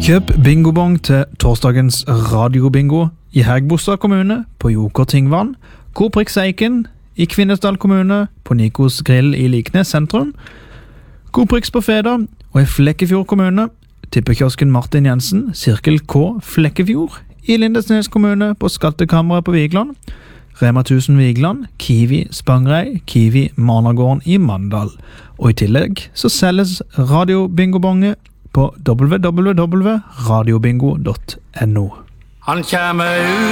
Kjøp bingobong til torsdagens radiobingo i Hægebostad kommune på Joker Tingvann, Koprix Eiken i Kvinesdal kommune på Nikos Grill i Liknes sentrum, Koprix på Feda og i Flekkefjord kommune, tippekiosken Martin Jensen, Sirkel K Flekkefjord i Lindesnes kommune på Skattekammeret på Vigland, Rema 1000 Vigland, Kiwi Spangrei, Kiwi Managården i Mandal. Og i tillegg så selges radiobingobonge på www.radiobingo.no. Han kommer ut